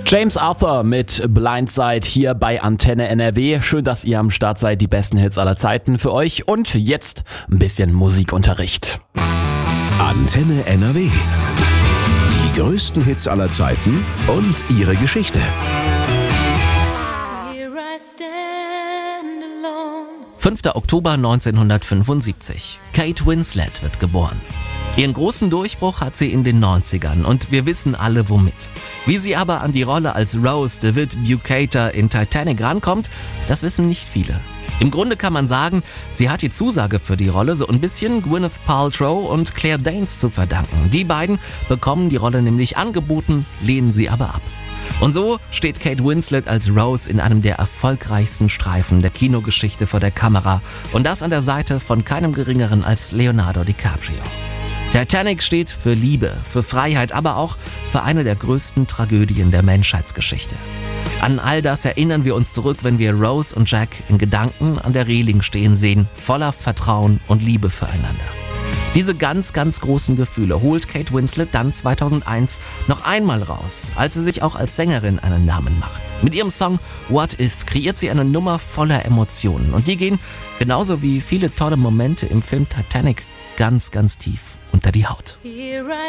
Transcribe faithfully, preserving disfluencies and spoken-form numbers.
James Arthur mit Blindside hier bei Antenne N R W. Schön, dass ihr am Start seid. Die besten Hits aller Zeiten für euch. Und jetzt ein bisschen Musikunterricht. Antenne N R W. Die größten Hits aller Zeiten und ihre Geschichte. fünfter Oktober neunzehnhundertfünfundsiebzig. Kate Winslet wird geboren. Ihren großen Durchbruch hat sie in den neunzigern und wir wissen alle womit. Wie sie aber an die Rolle als Rose DeWitt Bukater in Titanic rankommt, das wissen nicht viele. Im Grunde kann man sagen, sie hat die Zusage für die Rolle so ein bisschen Gwyneth Paltrow und Claire Danes zu verdanken. Die beiden bekommen die Rolle nämlich angeboten, lehnen sie aber ab. Und so steht Kate Winslet als Rose in einem der erfolgreichsten Streifen der Kinogeschichte vor der Kamera und das an der Seite von keinem geringeren als Leonardo DiCaprio. Titanic steht für Liebe, für Freiheit, aber auch für eine der größten Tragödien der Menschheitsgeschichte. An all das erinnern wir uns zurück, wenn wir Rose und Jack in Gedanken an der Reling stehen sehen, voller Vertrauen und Liebe füreinander. Diese ganz, ganz großen Gefühle holt Kate Winslet dann zweitausendeins noch einmal raus, als sie sich auch als Sängerin einen Namen macht. Mit ihrem Song What If kreiert sie eine Nummer voller Emotionen und die gehen, genauso wie viele tolle Momente im Film Titanic, ganz, ganz tief unter die Haut.